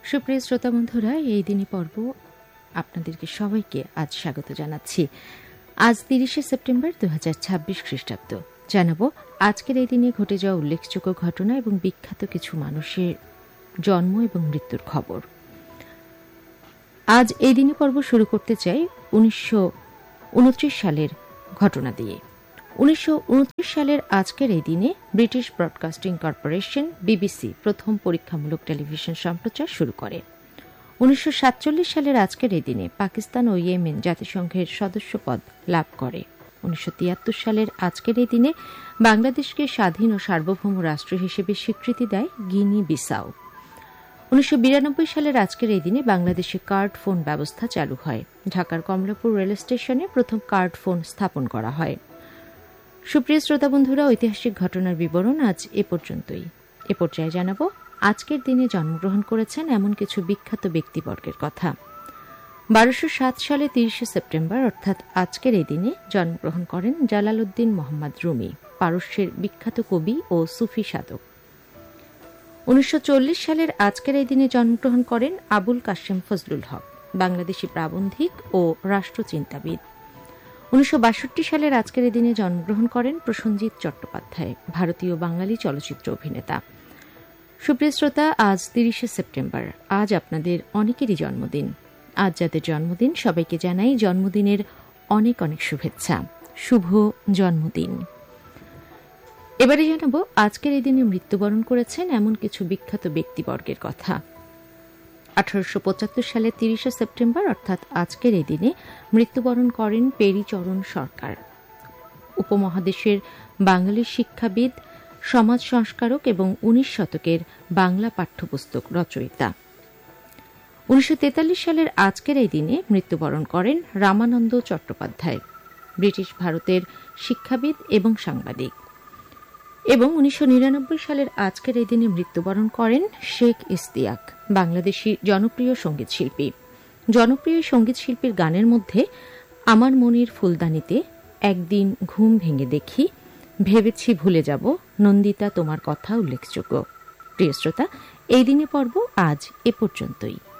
সুপ্রিয় শ্রোতা বন্ধুরা, এই দিনই পর্ব আপনাদেরকে সবাইকে আজ স্বাগত জানাচ্ছি। আজ 30শে সেপ্টেম্বর 2026 খ্রিস্টাব্দ। জানাবো আজকের এই দিনে ঘটে যাওয়া উল্লেখযোগ্য ঘটনা এবং বিখ্যাত কিছু মানুষের জন্ম এবং মৃত্যুর খবর। আজ এই দিনই পর্ব শুরু করতে চাই 1929 সালের ঘটনা দিয়ে। 1929 সালের আজকের এই দিনে ব্রিটিশ ব্রডকাস্টিং কর্পোরেশন বিবিসি প্রথম পরীক্ষামূলক টেলিভিশন সম্প্রচার শুরু করে। 1947 সালের আজকের এই দিনে পাকিস্তান ও ইয়েমেন জাতিসংঘের সদস্যপদ লাভ করে। 1973 সালের আজকের এই দিনে বাংলাদেশকে স্বাধীন ও সার্বভৌম রাষ্ট্র হিসেবে স্বীকৃতি দেয় গিনি বিসাউ। 1992 সালের আজকের এই দিনে বাংলাদেশে কার্ড ফোন ব্যবস্থা চালু হয়। ঢাকার কমলাপুর রেল স্টেশনে প্রথম কার্ড ফোন স্থাপন করা হয়। সুপ্রিয় শ্রোতা বন্ধুরা, ঐতিহাসিক ঘটনার বিবরণ আজ এ পর্যন্তই। এ পর্যায়ে জানাবো আজকের দিনে জন্মগ্রহণ করেছেন এমন কিছু বিখ্যাত ব্যক্তিবর্গের কথা। 1207 সালে 30শে সেপ্টেম্বর অর্থাৎ আজকের এই দিনে জন্মগ্রহণ করেন জালালউদ্দিন মোহাম্মদ রুমি, পারস্যের বিখ্যাত কবি ও সুফি সাধক। 1940 সালের আজকের এই দিনে জন্মগ্রহণ করেন আবুল কাশেম ফজলুল হক, বাংলাদেশি প্রাবন্ধিক ও রাষ্ট্রচিন্তাবিদ। 1962 সালের আজকের এই দিনে জন্মগ্রহণ করেন প্রসেনজিৎ চট্টোপাধ্যায়, ভারতীয় বাঙালি চলচ্চিত্র অভিনেতা। সুপ্রিয় শ্রোতা, আজ 30শে সেপ্টেম্বর। আজ আপনাদের অনেকেরই জন্মদিন। আজ যাদের জন্মদিন সবাইকে জানাই জন্মদিনের অনেক অনেক শুভেচ্ছা। শুভ জন্মদিন। এবারে জানাবো আজকের এই দিনে মৃত্যুবরণ করেছেন এমন কিছু বিখ্যাত ব্যক্তিবর্গের কথা। 1875 সালে 30শে সেপ্টেম্বর অর্থাৎ আজকের এই দিনে মৃত্যুবরণ করেন পেরিচরণ সরকার, উপমহাদেশের বাঙালি শিক্ষাবিদ, সমাজ সংস্কারক এবং 19 শতকের বাংলা পাঠ্যপুস্তক রচয়িতা। 1943 সালের আজকের এই দিনে মৃত্যুবরণ করেন রামানন্দ চট্টোপাধ্যায়, ব্রিটিশ ভারতের শিক্ষাবিদ এবং সাংবাদিক। এবং 1999 সালের আজকের এই দিনে মৃত্যুবরণ করেন শেখ ইশতিয়াক, বাংলাদেশি জনপ্রিয় সঙ্গীতশিল্পী। জনপ্রিয় সঙ্গীতশিল্পীর গানের মধ্যে আমার মনের ফুলদানিতে, একদিন ঘুম ভেঙে দেখি, ভেবেছি ভুলে যাব, নন্দিতা তোমার কথা উল্লেখযোগ্য। প্রিয় শ্রোতা, এই দিনে পর্ব আজ এ পর্যন্তই।